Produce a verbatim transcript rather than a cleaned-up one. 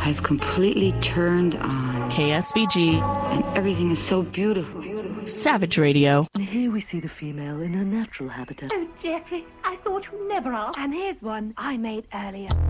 I've completely turned on. K S V G. And everything is so beautiful. Savage Radio. And here we see the female in her natural habitat. Oh, Jeffrey, I thought you'd never ask. And here's one I made earlier.